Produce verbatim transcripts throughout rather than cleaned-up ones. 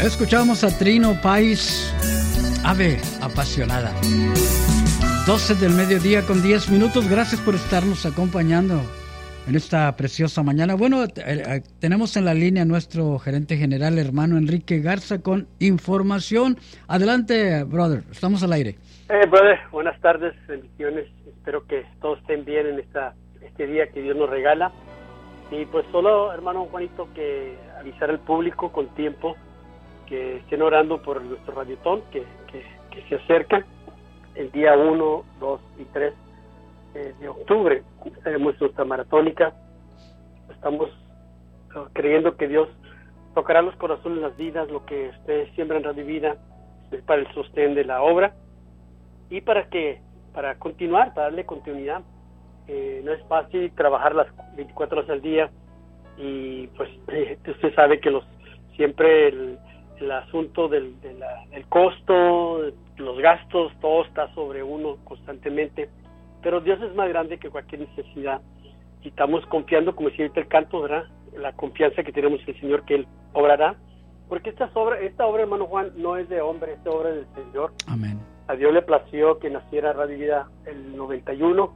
Escuchamos a Trino Páez, Ave Apasionada. doce del mediodía con diez minutos. Gracias por estarnos acompañando en esta preciosa mañana. Bueno, eh, tenemos en la línea a nuestro gerente general, hermano Enrique Garza, con información. Adelante, brother. Estamos al aire. Eh, brother, buenas tardes, bendiciones. Espero que todos estén bien en esta este día que Dios nos regala. Y pues solo, hermano Juanito, que avisar al público con tiempo que estén orando por nuestro radiotón, que, que, que se acerca el día uno, dos y tres eh, de octubre. Tenemos nuestra maratónica. Estamos uh, creyendo que Dios tocará los corazones, las vidas, lo que ustedes siembran en Radio Vida es para el sostén de la obra y para que para continuar, para darle continuidad. Eh, no es fácil trabajar las veinticuatro horas al día y pues eh, usted sabe que los siempre el, el asunto del, de la, del costo, los gastos, todo está sobre uno constantemente, pero Dios es más grande que cualquier necesidad y estamos confiando, como decía ahorita el canto, ¿verdad? La confianza que tenemos en el Señor que Él obrará, porque esta obra, esta obra, hermano Juan, no es de hombre, esta obra es del Señor. Amén. A Dios le plació que naciera Radio Vida el noventa y uno,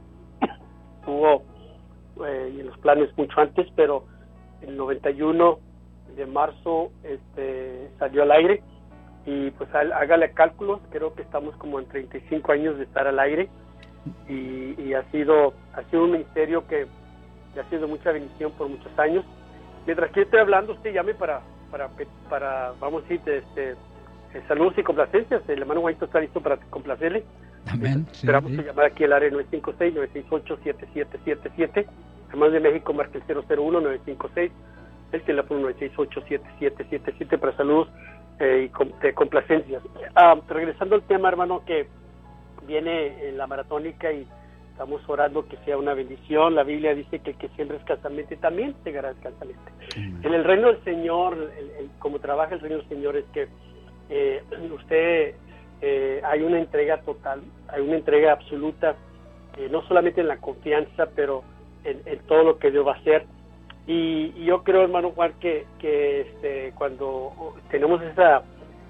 hubo eh, en los planes mucho antes, pero el noventa y uno de marzo este, salió al aire y pues hágale cálculos, creo que estamos como en treinta y cinco años de estar al aire y, y ha sido ha sido un ministerio que, que ha sido mucha bendición por muchos años. Mientras que estoy hablando, usted llame para para para vamos a decir este eh, saludos y complacencias. El hermano Juanito está listo para complacerle. Amén. Sí, esperamos sí. llamar aquí al área nueve cinco seis, nueve seis ocho, siete siete siete siete. Hermanos de México, marca el cero cero uno, nueve cinco seis, el teléfono nueve seis ocho, siete siete siete siete para saludos eh, y com, de complacencias. Ah, regresando al tema, hermano, que viene en la maratónica y estamos orando que sea una bendición. La Biblia dice que el que siembra escasamente también segará escasamente. Mm. En el reino del Señor, el, el, como trabaja el reino del Señor, es que eh, usted eh, hay una entrega total, hay una entrega absoluta, eh, no solamente en la confianza, pero en, en todo lo que Dios va a hacer. Y, y yo creo, hermano Juan, que, que este, cuando tenemos esa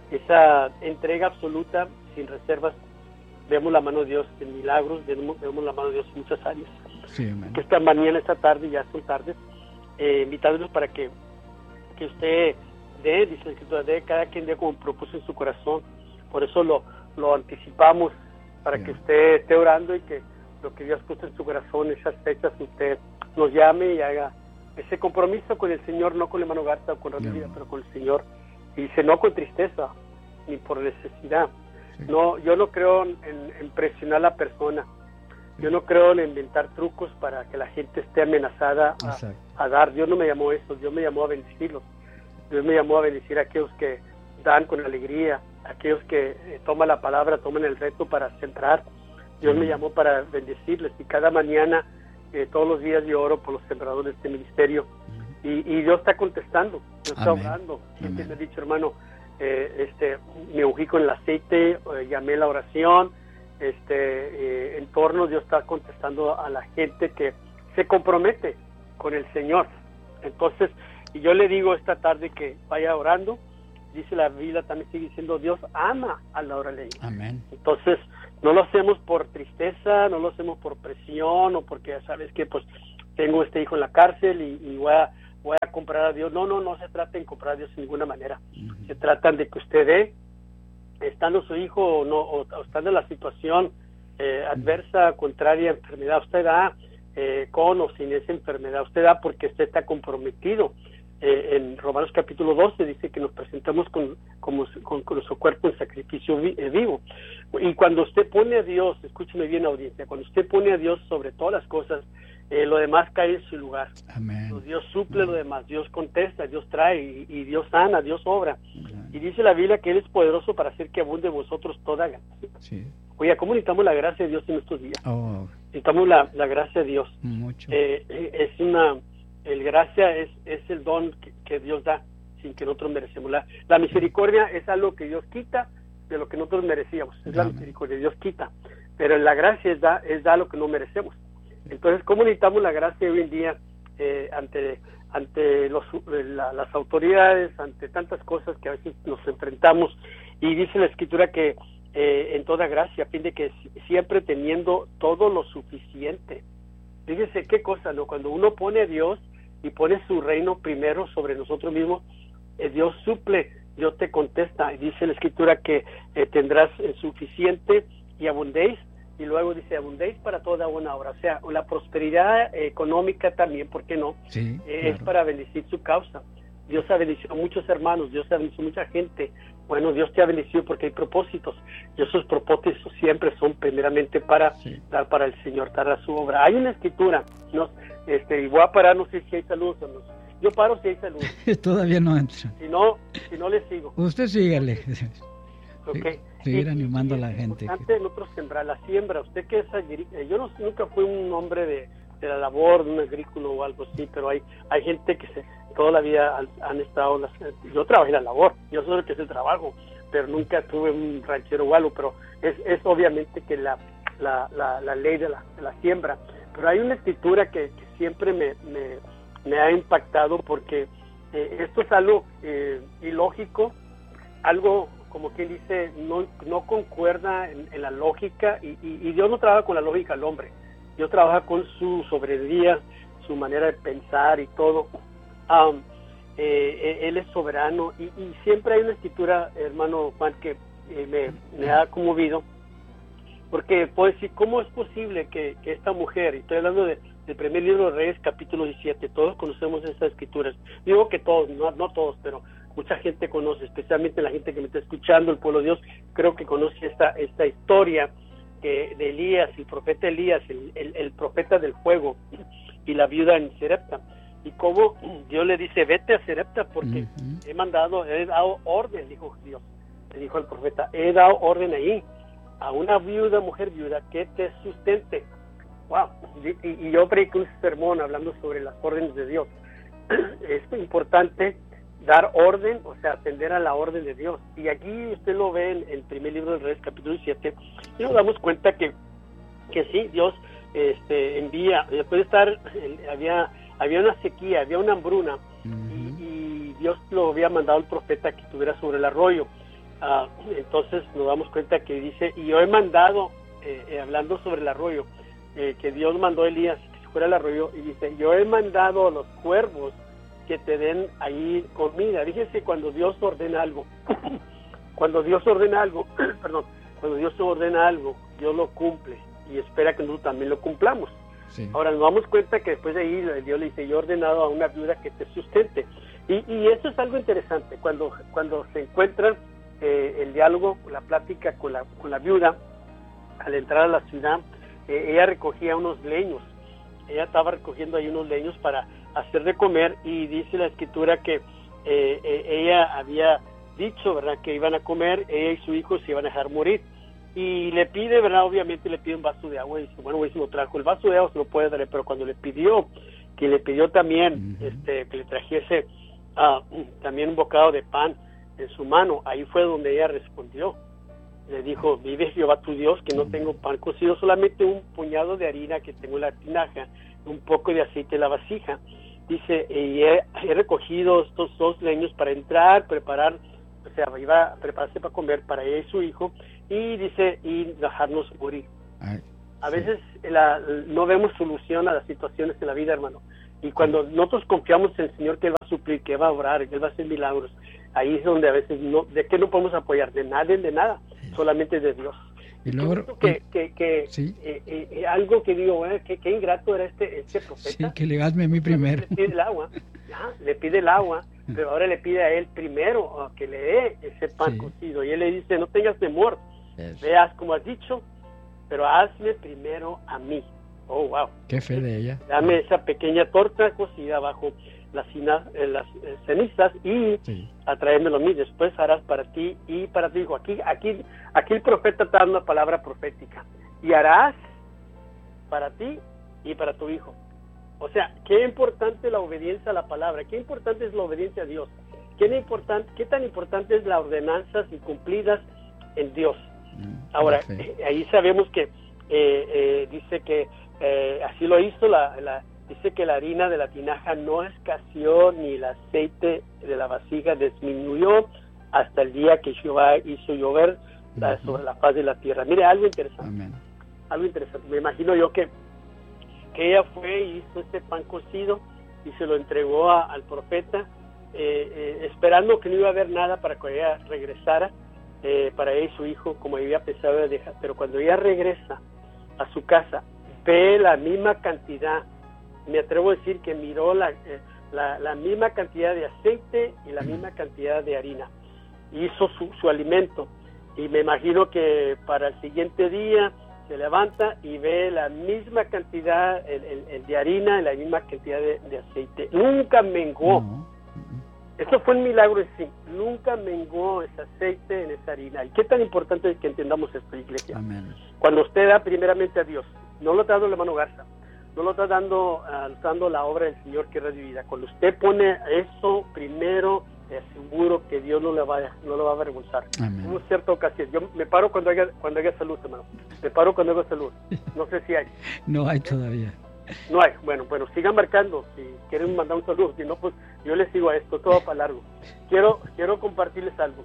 esa entrega absoluta, sin reservas, vemos la mano de Dios en milagros, vemos, vemos la mano de Dios en muchas áreas. Sí, amén. Que esta mañana, esta tarde, ya son tardes, eh, invitándolos para que, que usted dé, dice la Escritura, dé, cada quien dé como propuso en su corazón. Por eso lo, lo anticipamos, para sí. que usted esté orando y que lo que Dios puso en su corazón, esas fechas, usted nos llame y haga ese compromiso con el Señor, no con el hermano Garza o con la vida, pero con el Señor. Y dice, no con tristeza, ni por necesidad. Sí. No, yo no creo en, en presionar a la persona. Yo no creo en inventar trucos para que la gente esté amenazada a, a dar. Dios no me llamó a eso, Dios me llamó a bendecirlos. Dios me llamó a bendecir a aquellos que dan con alegría, a aquellos que eh, toman la palabra, toman el reto para centrar. Dios sí. me llamó para bendecirles y cada mañana, eh, todos los días yo oro por los sembradores de este ministerio. Uh-huh. y, y Dios está contestando, Dios está orando. Siempre me ha dicho, hermano, eh, este, me ungí con el aceite, eh, llamé la oración, este eh, entorno, Dios está contestando a la gente que se compromete con el Señor. Entonces, y yo le digo esta tarde que vaya orando. Dice la Biblia, también sigue diciendo, Dios ama a la hora leída. Amén. Entonces, no lo hacemos por tristeza, no lo hacemos por presión o porque, ¿sabes qué? Pues tengo este hijo en la cárcel y, y voy, a, voy a comprar a Dios. No, no, no se trata de comprar a Dios de ninguna manera. Uh-huh. Se trata de que usted dé, estando su hijo o, no, o, o estando en la situación eh, adversa, contraria, enfermedad, usted da eh, con o sin esa enfermedad, usted da porque usted está comprometido. Eh, en Romanos capítulo doce dice que nos presentamos con, con, con, con nuestro cuerpo en sacrificio vi, eh, vivo. Y cuando usted pone a Dios, escúcheme bien, audiencia, cuando usted pone a Dios sobre todas las cosas, eh, lo demás cae en su lugar. Amén. Dios suple Amén. Lo demás, Dios contesta, Dios trae y, y Dios sana, Dios obra. Amén. Y dice la Biblia que Él es poderoso para hacer que abunde en vosotros toda gracia. Sí. Oye, ¿cómo necesitamos la gracia de Dios en estos días? Oh. Necesitamos la, la gracia de Dios. Mucho. Eh, es una... El gracia es, es el don que, que Dios da sin que nosotros merecemos. La, la misericordia es algo que Dios quita de lo que nosotros merecíamos. Es la misericordia, Dios quita. Pero la gracia es dar es da lo que no merecemos. Entonces, ¿cómo necesitamos la gracia hoy en día eh, ante ante los, la, las autoridades, ante tantas cosas que a veces nos enfrentamos, y dice la Escritura que eh, en toda gracia, a fin de que siempre teniendo todo lo suficiente. Fíjese qué cosa, ¿no? Cuando uno pone a Dios y pone su reino primero sobre nosotros mismos, eh, Dios suple, Dios te contesta, y dice la Escritura que eh, tendrás eh, suficiente y abundéis, y luego dice abundéis para toda buena obra. O sea, la prosperidad eh, económica también, ¿por qué no? Sí, eh, claro. Es para bendecir su causa. Dios ha bendecido a muchos hermanos, Dios ha bendecido a mucha gente. Bueno, Dios te ha bendecido porque hay propósitos, y esos propósitos siempre son primeramente para sí. dar para el Señor, dar a su obra. Hay una Escritura, no, este, y voy a parar, no sé si hay saludos o no. Yo paro si hay saludos. Todavía no entra. Si no, si no le sigo. Usted sígale. Okay. Seguir y, animando y a la gente. Es importante nosotros sembrar la siembra. Usted que es agrícola, yo no, nunca fui un hombre de, de la labor, de un agrícola o algo así, pero hay hay gente que se toda la vida han, han estado, las, yo trabajé en la labor, yo sé lo que es el trabajo, pero nunca tuve un ranchero o algo, pero es, es obviamente que la, la, la, la ley de la, de la siembra. Pero hay una escritura que, que siempre me, me, me ha impactado, porque eh, esto es algo eh, ilógico, algo como quien dice, no, no concuerda en, en la lógica, y, y, y Dios no trabaja con la lógica del hombre, Dios trabaja con su soberanía, su manera de pensar y todo. Um, eh, Él es soberano, y, y siempre hay una escritura, hermano Juan, que eh, me, me ha conmovido, porque puedo decir, ¿cómo es posible que, que esta mujer, y estoy hablando de, del primer libro de Reyes, capítulo diecisiete, todos conocemos estas escrituras, digo que todos, no, no todos, pero mucha gente conoce, especialmente la gente que me está escuchando, el pueblo de Dios, creo que conoce esta, esta historia que, de Elías, el profeta Elías, el, el, el profeta del fuego, y la viuda en Serepta, y cómo Dios le dice, vete a Serepta, porque uh-huh. he mandado, he dado orden, dijo Dios, le dijo al profeta, he dado orden ahí, a una viuda, mujer viuda, que te sustente. Wow, y, y yo prediqué un sermón hablando sobre las órdenes de Dios. Es importante dar orden, o sea, atender a la orden de Dios. Y aquí usted lo ve en el primer libro de Reyes, capítulo diecisiete, y nos damos cuenta que, que sí, Dios este, envía, después de estar, había, había una sequía, había una hambruna, uh-huh. y, y Dios lo había mandado al profeta que estuviera sobre el arroyo. Uh, entonces nos damos cuenta que dice, y yo he mandado, eh, eh, hablando sobre el arroyo, eh, que Dios mandó a Elías que se fuera al arroyo, y dice, yo he mandado a los cuervos que te den ahí comida. Fíjese, cuando Dios ordena algo, cuando Dios ordena algo, perdón, cuando Dios ordena algo, Dios lo cumple, y espera que nosotros también lo cumplamos. Sí. Ahora nos damos cuenta que después de ahí Dios le dice, yo he ordenado a una viuda que te sustente, y, y eso es algo interesante, cuando, cuando se encuentran Eh, el diálogo, la plática con la, con la viuda, al entrar a la ciudad, eh, ella recogía unos leños, ella estaba recogiendo ahí unos leños para hacer de comer, y dice la escritura que eh, eh, ella había dicho, ¿verdad?, que iban a comer, ella y su hijo se iban a dejar morir, y le pide, ¿verdad?, obviamente le pide un vaso de agua, y dice, bueno, se lo trajo, el vaso de agua se lo puede dar, pero cuando le pidió, que le pidió también, uh-huh. este, que le trajese uh, también un bocado de pan en su mano, ahí fue donde ella respondió, le dijo, vive Jehová tu Dios, que no tengo pan cocido, solamente un puñado de harina que tengo en la tinaja, un poco de aceite en la vasija. Dice, y he, he recogido estos dos leños para entrar, preparar, o sea, iba a prepararse para comer para ella y su hijo, y dice, y dejarnos morir. Ay, a sí. veces la, no vemos solución a las situaciones en la vida, hermano, y cuando nosotros confiamos en el Señor, que Él va a suplir, que va a obrar, que Él va a hacer milagros, ahí es donde a veces no, ¿de qué no podemos apoyar? De nadie, de nada, solamente de Dios. Y luego, que, que, que ¿sí? eh, eh, algo que digo, eh, que, que ingrato era este, este profeta. Sí, que le hazme a mí primero. Le pide el agua, ¿ya? le pide el agua, pero ahora le pide a él primero que le dé ese pan sí. cocido. Y él le dice, no tengas temor, yes. veas como has dicho, pero hazme primero a mí. Oh, wow. Qué fe de ella. Dame esa pequeña torta cocida bajo las, eh, las eh, cenizas y sí. atráemelo a mí, después harás para ti y para tu hijo. Aquí, aquí, aquí el profeta está dando una palabra profética. Y harás para ti y para tu hijo. O sea, qué importante la obediencia a la palabra, qué importante es la obediencia a Dios, qué, importante, qué tan importante es las ordenanzas y cumplidas en Dios. Mm, Ahora, eh, ahí sabemos que eh, eh, dice que Eh, así lo hizo la, la, dice que la harina de la tinaja no escaseó ni el aceite de la vasija disminuyó hasta el día que Jehová hizo llover uh-huh. sobre la faz de la tierra. Mire, algo interesante. Amén. Algo interesante. Me imagino yo que, que ella fue y hizo este pan cocido y se lo entregó a, al profeta, eh, eh, esperando que no iba a haber nada para que ella regresara, eh, para ella y su hijo, como había pensado de dejar. Pero cuando ella regresa a su casa, ve la misma cantidad, me atrevo a decir que miró la, eh, la, la misma cantidad de aceite y la misma cantidad de harina. Hizo su, su alimento, y me imagino que para el siguiente día se levanta y ve la misma cantidad el, el, el de harina y la misma cantidad de, de aceite. Nunca menguó. No. Eso fue un milagro en sí. Nunca menguó ese aceite en esa harina. ¿Y qué tan importante es que entendamos esto, iglesia? Amén. Cuando usted da primeramente a Dios, no lo está dando la mano Garza, no lo está dando, uh, dando la obra del Señor que es de vida. Cuando usted pone eso primero, te aseguro que Dios no le va a, no le va a avergonzar. En una cierta ocasión, yo me paro cuando haya, cuando haya salud, hermano. Me paro cuando haya salud. No sé si hay. No hay todavía. No hay. Bueno, bueno, sigan marcando. Si quieren mandar un saludo, si no, pues yo les sigo a esto, todo para largo. Quiero, quiero compartirles algo.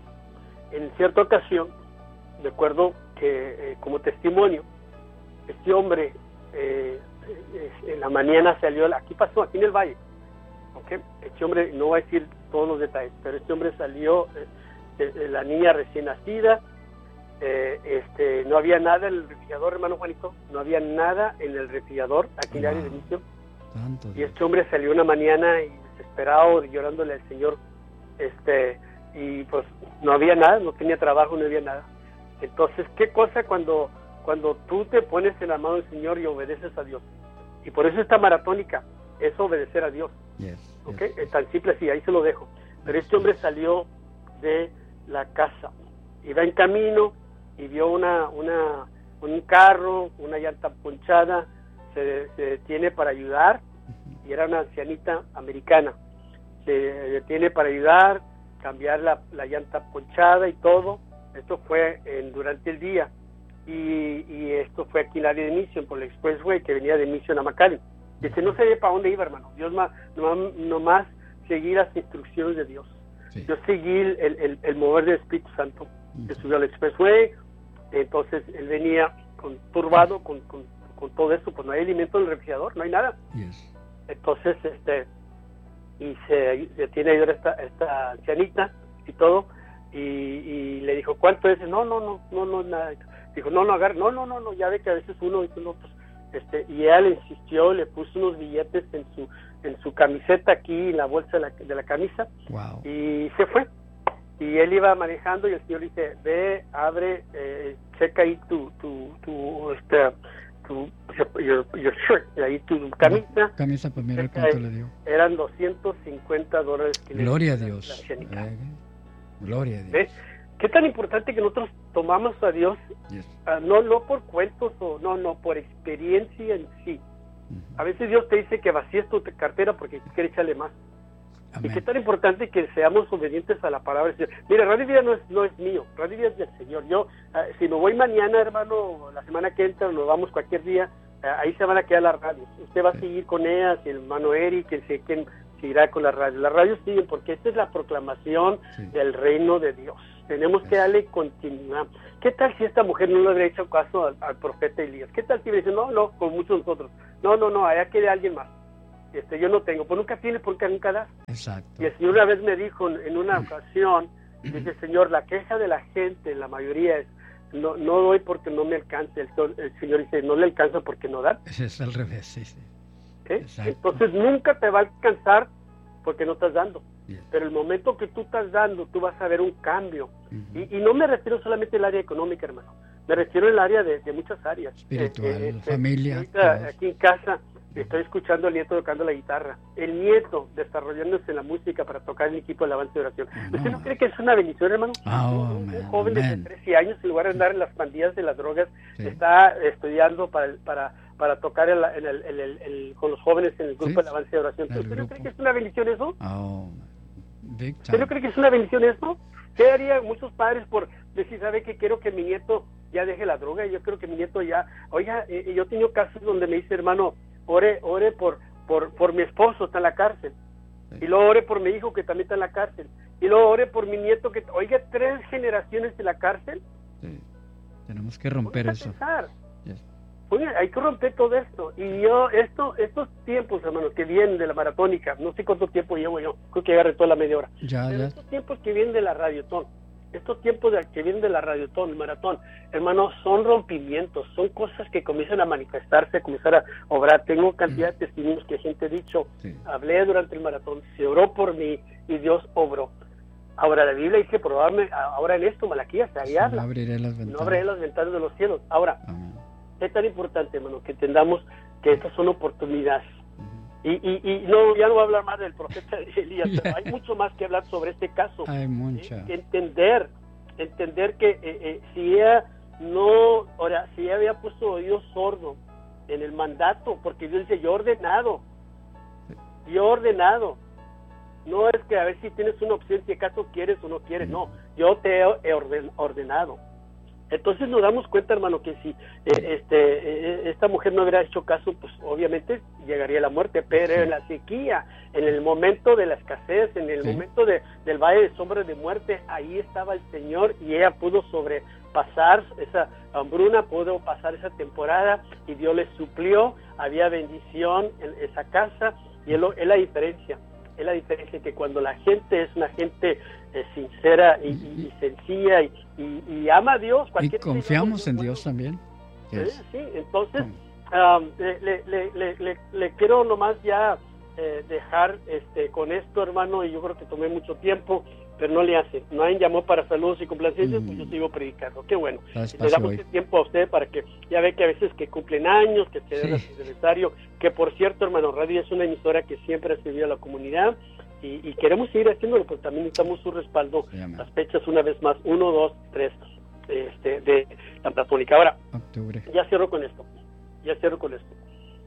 En cierta ocasión, recuerdo que eh, como testimonio, este hombre eh, eh, en la mañana salió, aquí pasó, aquí en el valle. Okay. Este hombre, no voy a decir todos los detalles, pero este hombre salió, eh, eh, la niña recién nacida, eh, este, no había nada en el refrigerador, hermano Juanito, no había nada en el refrigerador, aquí en el área de inicio, y este hombre salió una mañana y desesperado, llorándole al Señor, este, y pues no había nada, no tenía trabajo, no había nada. Entonces, ¿qué cosa cuando, cuando tú te pones en la mano del Señor y obedeces a Dios? Y por eso esta maratónica es obedecer a Dios. Yes, ¿Okay? yes. Es tan simple así, ahí se lo dejo. Pero este hombre salió de la casa, iba en camino y vio una, una, un carro, una llanta ponchada, se, se detiene para ayudar, y era una ancianita americana. Se detiene para ayudar, cambiar la, la llanta ponchada y todo. Esto fue en, durante el día, y, y esto fue aquí en el área de Mission, por el Expressway que venía de Mission a McAllen. Dice, no sabía para dónde iba, hermano. Dios más, nomás, nomás seguir las instrucciones de Dios. Sí. Yo seguí el, el, el mover del Espíritu Santo. Se subió al Expressway, entonces él venía con, turbado con, con, con todo esto, pues no hay alimento en el refrigerador, no hay nada. Yes. Entonces, este, y se detiene a ayudar a esta, esta ancianita y todo, y, y le dijo, ¿cuánto es? No, no, no, no, no, nada. Dijo, no, no, agarra, no, no, no, no, ya ve que a veces uno dice, no, pues, Este, y ella le insistió, le puso unos billetes en su en su camiseta aquí, en la bolsa de la, de la camisa. Wow. Y se fue. Y él iba manejando y el señor dice, ve, abre, eh, checa ahí tu tu tu este tu your, your shirt, ahí tu camisa. No, camisa para mirar cuánto le dio. Eran doscientos cincuenta dólares. Que Gloria le a Dios. Eh, Gloria a Dios. ¿Ve? ¿Qué tan importante que nosotros tomamos a Dios? Yes. Uh, no no por cuentos, o no, no, por experiencia en sí. Uh-huh. A veces Dios te dice que vacíes tu cartera porque quieres echarle más. Amén. Y qué tan importante que seamos obedientes a la palabra del Señor. Mira, Radio Vida no es, no es mío, Radio Vida es del Señor. Yo, uh, si me voy mañana, hermano, la semana que entra, nos vamos cualquier día, uh, ahí se van a quedar las radios. Usted va sí. a seguir con ellas, y el hermano Eric, que sé quién seguirá con las radios. Las radios siguen porque esta es la proclamación sí. del reino de Dios. Tenemos que darle continuidad. ¿Qué tal si esta mujer no le hubiera hecho caso al, al profeta Elías? ¿Qué tal si le dice, no, no, con muchos de nosotros? No, no, no, allá quiere alguien más. Este, yo no tengo. Pues nunca tienes porque nunca das. Exacto. Y el Señor una vez me dijo en una ocasión, dice, Señor, la queja de la gente, la mayoría es, no no doy porque no me alcanza. El, el Señor dice, no le alcanza porque no da. Es al revés, sí, sí. ¿Eh? Entonces nunca te va a alcanzar porque no estás dando. Yes. Pero el momento que tú estás dando, tú vas a ver un cambio. Uh-huh. y, y no me refiero solamente al área económica, hermano. Me refiero al área de, de muchas áreas. Espiritual, eh, eh, familia. Ahorita, aquí en casa estoy escuchando al nieto tocando la guitarra. El nieto desarrollándose en la música para tocar el equipo de alabanza y oración. Oh, ¿Usted no cree que es una bendición, hermano? Oh, un, man, un joven man. de trece años, en lugar de andar en las pandillas de las drogas, sí. está estudiando para... para para tocar el, el, el, el, el, el, con los jóvenes en el grupo sí, de alabanza y oración. ¿Usted no cree que es una bendición eso? Oh, big time. ¿Usted no cree que es una bendición eso? ¿Qué harían muchos padres por decir, sabe que quiero que mi nieto ya deje la droga? Yo creo que mi nieto ya... Oiga, eh, yo he tenido casos donde me dice, hermano, ore, ore por, por, por mi esposo, está en la cárcel. Sí. Y luego ore por mi hijo, que también está en la cárcel. Y luego ore por mi nieto, que, oiga, tres generaciones en la cárcel. Sí. Tenemos que romper eso. Yes. Oye, hay que romper todo esto. Y yo, esto, estos tiempos, hermanos, que vienen de la maratónica, no sé cuánto tiempo llevo yo, creo que agarré toda la media hora. Ya, Pero ya. estos tiempos que vienen de la radiotón, estos tiempos de, que vienen de la radiotón, el maratón, hermanos, son rompimientos, son cosas que comienzan a manifestarse, a comenzar a obrar. Tengo cantidad de testimonios que gente ha dicho, sí. Hablé durante el maratón, se oró por mí y Dios obró. Ahora la Biblia dice, probarme, ahora en esto, Malaquías, ahí sí, habla. No abriré las ventanas. No abriré las ventanas de los cielos. Ahora, Amén. Es tan importante, hermano, que entendamos que estas son oportunidades. Uh-huh. Y, y, y no, ya no voy a hablar más del profeta Elías, pero hay mucho más que hablar sobre este caso. Hay mucha. ¿Eh? Entender, entender que eh, eh, si ella no, ahora, si ella había puesto oído sordo en el mandato, porque Dios dice, yo he ordenado, sí. yo he ordenado. No es que a ver si tienes una opción, si acaso quieres o no quieres, no, yo te he orden, ordenado. Entonces nos damos cuenta, hermano, que si eh, este eh, esta mujer no hubiera hecho caso, pues obviamente llegaría la muerte, pero sí. En la sequía, en el momento de la escasez, en el sí. momento de, del valle de sombra de muerte, ahí estaba el Señor y ella pudo sobrepasar esa hambruna, pudo pasar esa temporada y Dios le suplió, había bendición en esa casa y es, lo, es la diferencia. Es la diferencia que cuando la gente es una gente eh, sincera y, y, y sencilla y, y, y ama a Dios. Y confiamos en Dios también. ¿Eh? Sí, entonces um, le, le, le, le, le quiero nomás ya eh, dejar este con esto, hermano, y yo creo que tomé mucho tiempo, pero no le hace. Nadie llamó para saludos y complacencias, mm. pues yo sigo predicando. Qué bueno. Le damos este tiempo a usted para que ya ve que a veces que cumplen años, que se den sí. el aniversario, que por cierto, hermano, Radio es una emisora que siempre ha servido a la comunidad y, y queremos seguir haciéndolo, pero también necesitamos su respaldo. Sí, las fechas una vez más, uno, dos, tres, este, de la maratónica. Ahora, octubre. Ya cierro con esto, ya cierro con esto,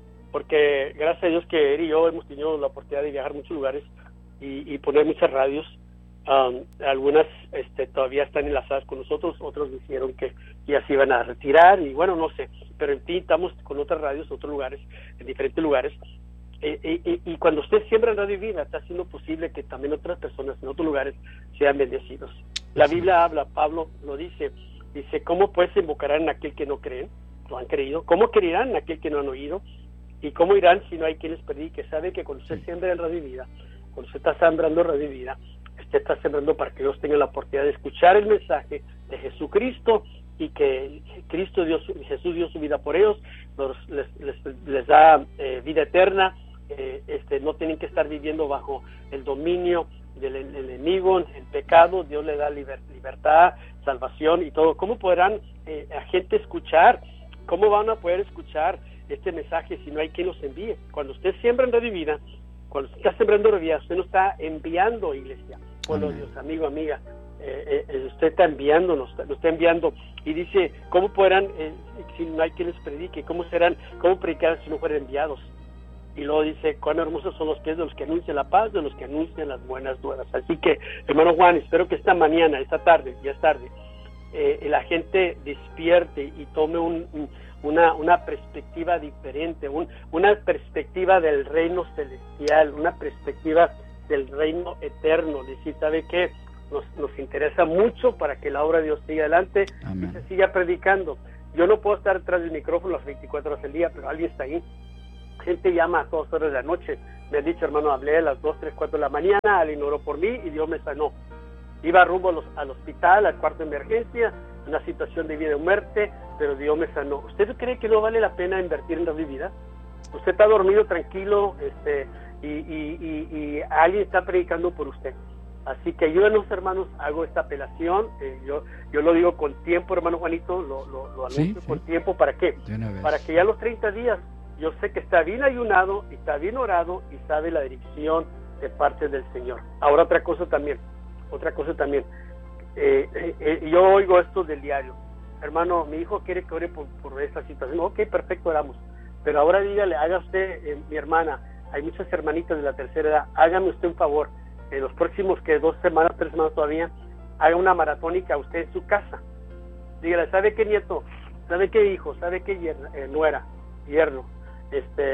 porque gracias a Dios que él y yo hemos tenido la oportunidad de viajar a muchos lugares y, y poner muchas radios. Um, algunas este, todavía están enlazadas con nosotros, otros dijeron que ya se iban a retirar y bueno, no sé, pero en fin, estamos con otras radios, otros lugares, en diferentes lugares eh, eh, y cuando usted siembra en Radio Vida, está haciendo posible que también otras personas en otros lugares sean bendecidos. La Biblia habla, Pablo lo dice, dice, ¿cómo pues invocarán a aquel que no creen? ¿Lo han creído? ¿Cómo creerán a aquel que no han oído? ¿Y cómo irán si no hay quien les predique? Sabe que cuando usted siembra en Radio Vida, cuando usted está sembrando Radio Vida, usted está sembrando para que ellos tengan la oportunidad de escuchar el mensaje de Jesucristo y que Cristo dio su, Jesús dio su vida por ellos, los, les, les, les da eh, vida eterna, eh, este, no tienen que estar viviendo bajo el dominio del el, el enemigo, el pecado. Dios le da liber, libertad, salvación y todo. ¿Cómo podrán eh, a gente escuchar? ¿Cómo van a poder escuchar este mensaje si no hay quien los envíe? Cuando usted siembra en Radio Vida, cuando usted está sembrando Radio Vida, usted no está enviando, iglesia. Pueblo de Dios, amigo, amiga, eh, eh, usted está enviándonos, lo está enviando y dice, ¿cómo podrán, eh, si no hay quien les predique, cómo serán, cómo predicarán si no fueran enviados? Y luego dice, cuán hermosos son los pies de los que anuncian la paz, de los que anuncian las buenas nuevas. Así que, hermano Juan, espero que esta mañana, esta tarde, ya es tarde, eh, la gente despierte y tome un, un, una, una perspectiva diferente, un, una perspectiva del reino celestial, una perspectiva del reino eterno, decir, ¿sabe qué? Nos, nos interesa mucho para que la obra de Dios siga adelante. Amén. Y se siga predicando. Yo no puedo estar detrás del micrófono las veinticuatro horas del día, pero alguien está ahí. Gente llama a todas horas de la noche. Me ha dicho, hermano, hablé a las dos, tres, cuatro de la mañana, alguien oró por mí y Dios me sanó. Iba rumbo a los, al hospital, al cuarto de emergencia, una situación de vida o muerte, pero Dios me sanó. ¿Usted cree que no vale la pena invertir en la vida? Usted está dormido, tranquilo, este... Y, y, y, y alguien está predicando por usted. Así que ayúdenos, hermanos, hago esta apelación, eh, yo yo lo digo con tiempo, hermano Juanito, lo, lo, lo anuncio sí, sí. con tiempo, ¿para qué? Para que ya los treinta días, yo sé que está bien ayunado, y está bien orado, y sabe la dirección de parte del Señor. Ahora otra cosa también, otra cosa también, eh, eh, eh, yo oigo esto del diario, hermano, mi hijo quiere que ore por, por esta situación, ok, perfecto, oramos, pero ahora dígale, haga usted, eh, mi hermana, hay muchas hermanitas de la tercera edad, hágame usted un favor, en los próximos que dos semanas, tres semanas todavía, haga una maratónica usted en su casa. Dígale, ¿sabe qué nieto? ¿Sabe qué hijo? ¿Sabe qué yerna, eh, nuera? Yerno. Este,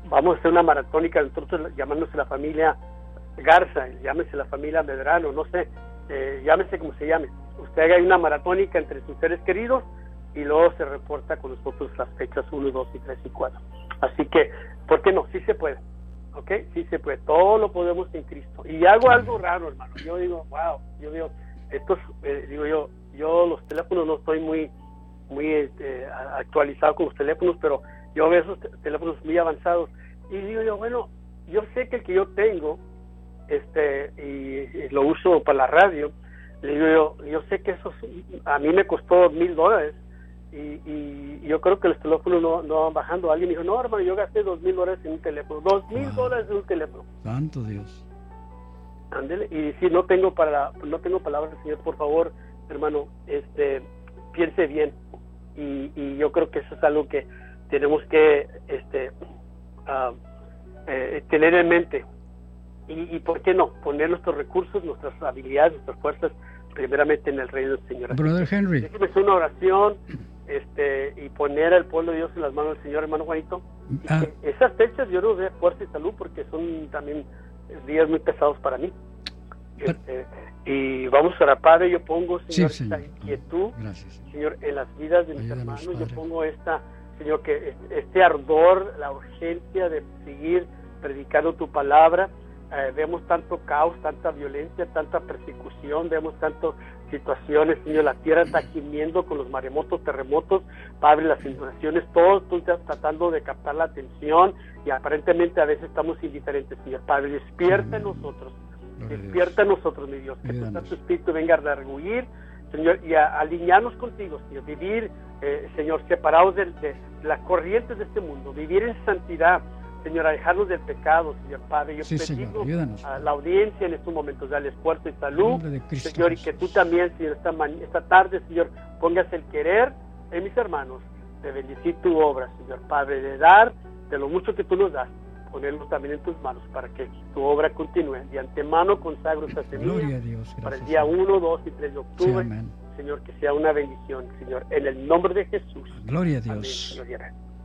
vamos a hacer una maratónica, nosotros llamándose la familia Garza, llámese la familia Medrano, no sé, eh, llámese como se llame. Usted haga una maratónica entre sus seres queridos y luego se reporta con nosotros las fechas uno, dos, y tres y cuatro. Así que, ¿por qué no? Sí se puede, ¿ok? Sí se puede, todo lo podemos en Cristo. Y hago algo raro, hermano, yo digo, wow, yo digo, estos, eh, digo yo, yo los teléfonos no estoy muy, muy eh, actualizado con los teléfonos, pero yo veo esos teléfonos muy avanzados y digo yo, bueno, yo sé que el que yo tengo, este, y, y lo uso para la radio, le digo yo, yo sé que eso a mí me costó mil dólares y, y yo creo que los teléfonos no, no van bajando. Alguien dijo, no, hermano, yo gasté dos mil dólares en un teléfono, dos mil dólares en un teléfono. Santo Dios. Ándele, y si no tengo para no tengo palabras del Señor, por favor, hermano, este, piense bien, y, y yo creo que eso es algo que tenemos que este uh, eh, tener en mente. Y, y por qué no, poner nuestros recursos, nuestras habilidades, nuestras fuerzas primeramente en el reino del Señor. Brother Henry, déjeme hacer una oración este y poner al pueblo de Dios en las manos del Señor, hermano Juanito. Ah. Esas fechas yo nos dé fuerza y salud, porque son también días muy pesados para mí. Este, y vamos a orar, Padre. Yo pongo, Señor, sí, esta señor. inquietud, Gracias, Señor, en las vidas de mis Ayúdanos, hermanos. Yo Padre. pongo esta, Señor, que este ardor, la urgencia de seguir predicando tu palabra. Eh, vemos tanto caos, tanta violencia, tanta persecución, vemos tantas situaciones, Señor, la tierra está gimiendo con los maremotos, terremotos, Padre, las inundaciones, todo tú estás tratando de captar la atención y aparentemente a veces estamos indiferentes, Señor. Padre, despierta en nosotros, despierta en nosotros, mi Dios, que tu Santo Espíritu venga a redarguir, Señor, y a alinearnos contigo, Señor, vivir, eh, Señor, separados de, de las corrientes de este mundo, vivir en santidad, Señor, alejarnos del pecado, Señor Padre. Yo sí, bendigo Señor, a la audiencia en estos momentos, dale esfuerzo y salud, Cristo, Señor, Jesús. y que tú también, Señor, esta, esta tarde, Señor, pongas el querer en mis hermanos, de bendecir tu obra, Señor Padre, de dar de lo mucho que tú nos das, ponerlo también en tus manos para que tu obra continúe. De antemano consagro esta semilla para el día uno, dos y tres de octubre, sí, Señor, que sea una bendición, Señor, en el nombre de Jesús. Gloria a Dios. Amén.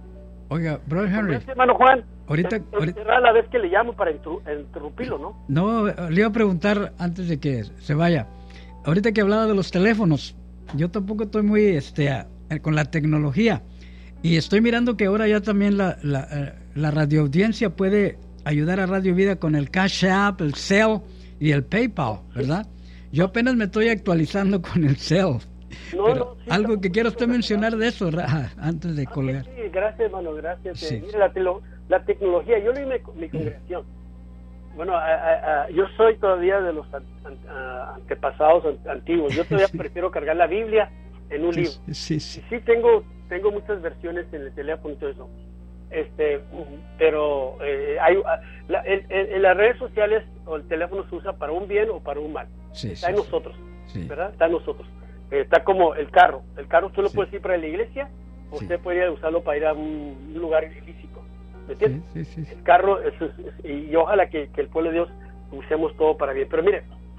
Oiga, Brother Henry. Gracias, hermano Juan. Ahorita, es, ahorita es rara la vez que le llamo para interrumpirlo, ¿no? No, le iba a preguntar antes de que se vaya. Ahorita que hablaba de los teléfonos, yo tampoco estoy muy este a, con la tecnología y estoy mirando que ahora ya también la, la, la radioaudiencia puede ayudar a Radio Vida con el Cash App, el Zelle y el PayPal, ¿verdad? Yo apenas me estoy actualizando con el Zelle. No, Pero no, sí, algo que quiero usted mencionar de eso, Raja, antes de ah, colgar. Sí, gracias, hermano, gracias. Sí. Eh, mire, la, telo, la tecnología, yo leí mi, mi congregación. Bueno, a, a, a, yo soy todavía de los an, an, antepasados an, antiguos. Yo todavía sí. prefiero cargar la Biblia en un sí, libro. Sí, sí. Y sí tengo, tengo muchas versiones en el teléfono y todo eso. Este, pero eh, hay, la, en, en las redes sociales o el teléfono se usa para un bien o para un mal. Sí, Está sí, en nosotros, sí. ¿verdad? Está en nosotros. Está como el carro. El carro usted lo sí. puede ir para la iglesia o sí. usted podría usarlo para ir a un lugar ilícito. ¿Me entiendes? Sí, sí, sí. El carro, es, es, es, y ojalá que, que el pueblo de Dios usemos todo para bien. Pero mire,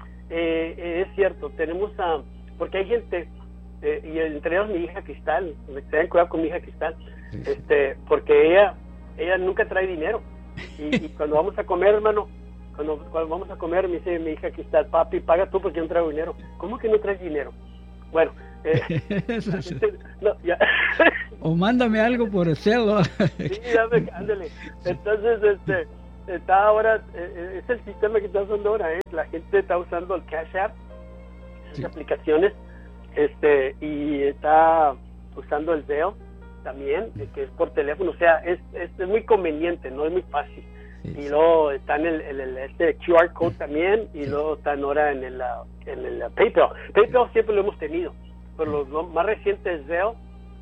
eh, eh, es cierto, tenemos a... Porque hay gente, eh, y entre ellos mi hija Cristal, tengan cuidado con mi hija Cristal, sí, sí. este porque ella ella nunca trae dinero. Y, y cuando vamos a comer, hermano, cuando, cuando vamos a comer, me dice mi hija Cristal, papi, paga tú porque yo no traigo dinero. ¿Cómo que no traes dinero? Bueno, eh, gente, no, ya. O mándame algo por el celo. Sí, dame, ándale. Entonces, este, está ahora, eh, es el sistema que está usando ahora, ¿eh? La gente está usando el Cash App, esas sí. aplicaciones, este, y está usando el Zelle también, sí. que es por teléfono, o sea, es, es, es muy conveniente, no es muy fácil. Sí, y luego está en el, el, el este Q R code también, y sí. luego están ahora en el, en el PayPal. PayPal siempre lo hemos tenido, pero lo más reciente es Zelle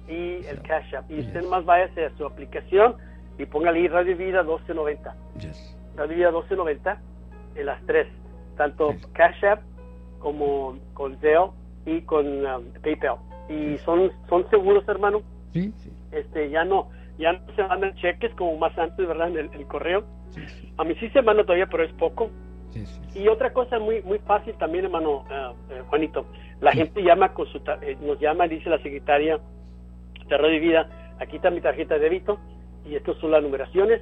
y el Cash App. Y usted nomás váyase a su aplicación y póngale ahí Radio Vida doce noventa. Yes. Radio Vida doce noventa en las tres, tanto yes. Cash App como con Zelle y con um, PayPal. Y son son seguros, hermano. Sí, sí. Este, ya no ya no se mandan cheques como más antes, ¿verdad? En el, el correo. Sí, sí. A mí sí se manda todavía, pero es poco. Sí, sí, sí. Y otra cosa muy muy fácil también, hermano uh, uh, Juanito. La sí. gente llama con su eh, nos llama, dice la secretaria de Radio Vida, aquí está mi tarjeta de débito y estas son las numeraciones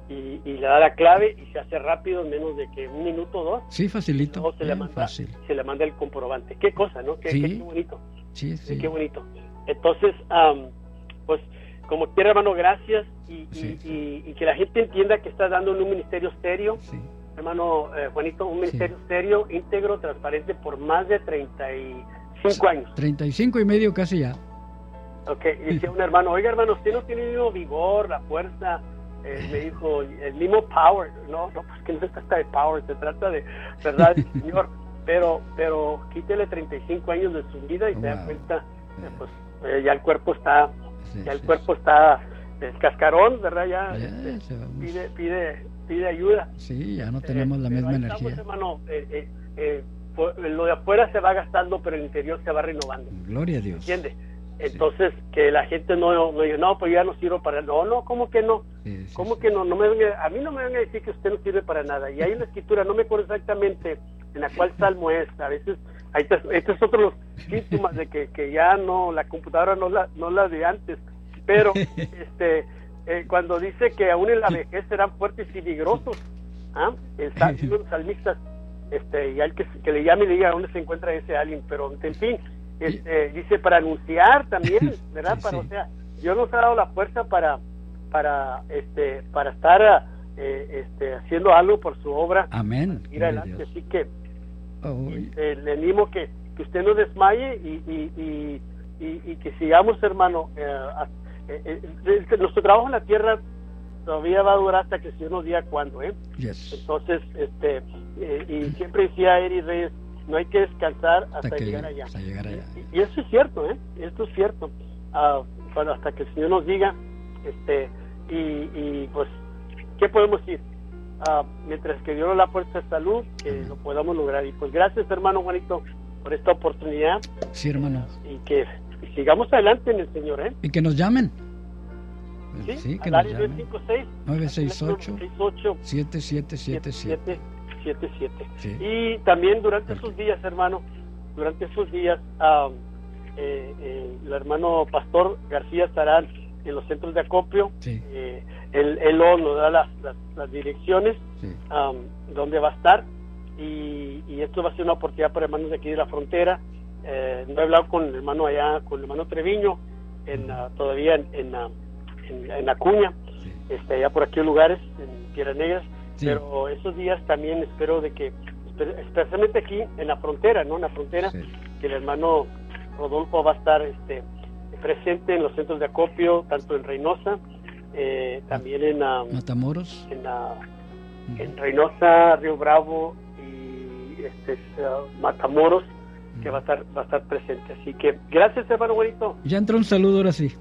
y, y le da la clave y se hace rápido en menos de que un minuto o dos. Sí, facilito. Se le, manda, fácil. se le manda el comprobante. Qué cosa, ¿no? Qué, sí. qué, qué bonito. Sí, sí. Qué bonito. Entonces, um, pues, como quiera, hermano, gracias y, sí. y, y, y que la gente entienda que está dando en un ministerio serio, sí. hermano eh, Juanito, un ministerio sí. serio, íntegro, transparente por más de treinta y cinco años. treinta y cinco y medio casi ya. Ok, y decía un hermano, oiga hermano, usted no tiene el mismo vigor, la fuerza, eh, me dijo, el mismo power. No, no, pues que no se trata de power, se trata de verdad, Señor, pero pero quítele treinta y cinco años de su vida y wow. se da cuenta, eh, pues eh, ya el cuerpo está, sí, ya el sí, cuerpo sí. está el cascarón, ¿verdad? Ya, ya este, pide, pide, pide ayuda. Sí, ya no tenemos eh, la misma energía. Estamos, hermano, eh, eh, eh, lo de afuera se va gastando, pero el interior se va renovando. Gloria a Dios. ¿Entiendes? Entonces, sí. que la gente no, no diga, no, pues ya no sirvo para nada. No, no, ¿cómo que no? Sí, sí, ¿Cómo sí. que no? no me venga, a mí no me venga a decir que usted no sirve para nada. Y hay una escritura, no me acuerdo exactamente en la cual salmo es. A veces, ahí está, estos son otros síntomas de que, que ya no, la computadora no la, no la de antes. Pero, este, eh, cuando dice que aún en la vejez serán fuertes y vigorosos, ¿ah? El sal, los salmistas, este, y al que, que le llame y le diga dónde se encuentra ese alguien, pero en fin. Este, dice para anunciar también, ¿verdad? Sí, para, sí. O sea, Dios nos ha dado la fuerza para para este para estar eh, este haciendo algo por su obra. Amén. Ir adelante, así que oh, este, le animo que, que usted no desmaye y y, y, y, y que sigamos, hermano. Eh, eh, eh, nuestro trabajo en la tierra todavía va a durar hasta que el Señor nos diga cuándo, ¿eh? Yes. Entonces, este eh, y siempre decía Eri Reyes, no hay que descansar hasta, hasta que, llegar allá. Hasta llegar allá. Y, y eso es cierto, ¿eh? Esto es cierto. Uh, bueno, hasta que el Señor nos diga, este, y, y pues, ¿qué podemos decir? Uh, mientras que Dios nos da fuerza de salud, que uh-huh. lo podamos lograr. Y pues gracias, hermano Juanito, por esta oportunidad. Sí, hermano. Y que y sigamos adelante en el Señor, ¿eh? Y que nos llamen. Sí, sí que al nos llamen. nueve seis ocho, siete siete siete siete. siete siete. Sí. Y también durante esos días, hermano, durante esos días, um, eh, eh, el hermano Pastor García estará en los centros de acopio. Sí. Eh, él, él nos da las, las, las direcciones, sí. um, donde va a estar, y, y esto va a ser una oportunidad para hermanos de aquí de la frontera. Eh, no he hablado con el hermano allá, con el hermano Treviño, en, uh, todavía en, en, uh, en, en Acuña, sí. este, allá por aquí lugares, en Piedras Negras. Sí. Pero esos días también espero de que, especialmente aquí en la frontera, ¿no? En la frontera, sí. que el hermano Rodolfo va a estar este, presente en los centros de acopio, tanto en Reynosa, eh, también en uh, Matamoros, en, uh, uh-huh. en Reynosa, Río Bravo y este uh, Matamoros, uh-huh. que va a estar va a estar presente. Así que gracias, hermano Juanito. Ya entró un saludo ahora sí.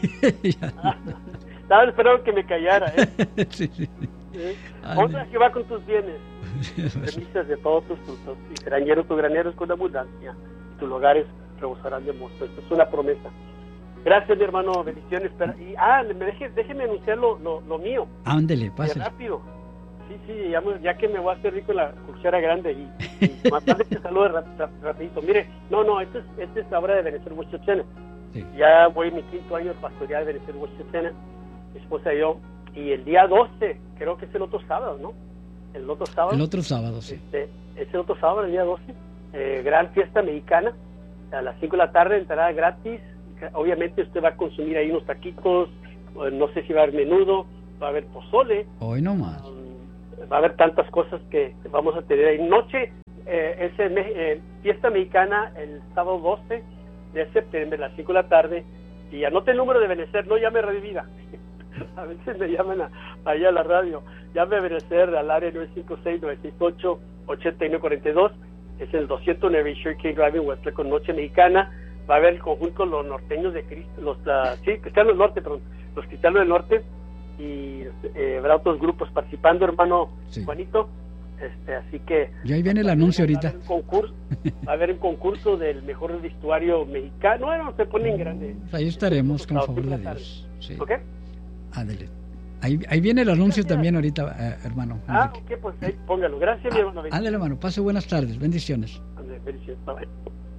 Estaba esperando que me callara, ¿eh? sí, sí. ¿Eh? Honra que va con tus bienes, premisas de todos tus frutos, y serán llenos tus graneros con abundancia, y tus lugares rebosarán de mosto. Esto es una promesa. Gracias, mi hermano, bendiciones. Y, ah, me deje, déjeme anunciar lo, lo, lo mío. Ándele, pase. Rápido. Sí, sí, ya, ya que me voy a hacer rico en la cuchara grande, y, y más tarde te saludo rap, rap, rapidito. Mire, no, no, esta es, este es ahora de Benecer Huachachena. Sí. Ya voy mi quinto año de pastorear de Benecer Huachachena, mi esposa y yo. Y el día doce, creo que es el otro sábado, ¿no? El otro sábado. El otro sábado, sí. Este, es el otro sábado, el día doce. Eh, gran fiesta mexicana. A las cinco de la tarde, entrada gratis. Obviamente usted va a consumir ahí unos taquitos. No sé si va a haber menudo, va a haber pozole. Hoy no más. Um, va a haber tantas cosas que vamos a tener ahí. Noche, eh, es el, eh, fiesta mexicana el sábado doce de septiembre, a las cinco de la tarde. Y anote el número de Benecer, no llame Radio Vida. A veces me llaman a, allá a la radio. Llame a Benecer al área nueve cinco seis, nueve seis ocho, ocho nueve cuatro dos. Es el doscientos nueve Cherokee Drive en Westlake con Noche Mexicana. Va a haber el conjunto Los Norteños de Cristo, los uh, sí, Cristianos del Norte, perdón, los Cristianos del Norte, y eh, habrá otros grupos participando, hermano sí. Juanito. Este, así que y ahí viene el anuncio ahorita. Va a haber un concurso, va a haber un concurso del mejor vestuario mexicano. Bueno, se pone en grande. Ahí estaremos, con favor de Dios. Sí. ¿Ok? Ándale. Ahí, ahí viene el anuncio Gracias. También ahorita, eh, hermano. Ah, ok, pues ahí póngalo. Gracias, ah, mi hermano. Ándale, hermano. Pase buenas tardes. Bendiciones. Ándale, bendiciones. Bye, bye.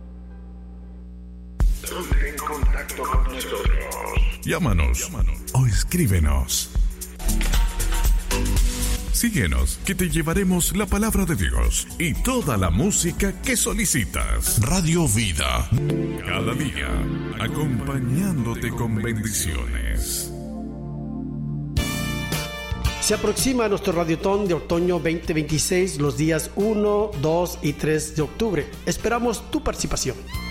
Ponte en contacto con nosotros. Llámanos, Llámanos o escríbenos. Síguenos, que te llevaremos la palabra de Dios y toda la música que solicitas. Radio Vida, cada día, acompañándote con bendiciones. Se aproxima nuestro Radiotón de Otoño veinte veintiséis los días uno, dos y tres de octubre. Esperamos tu participación.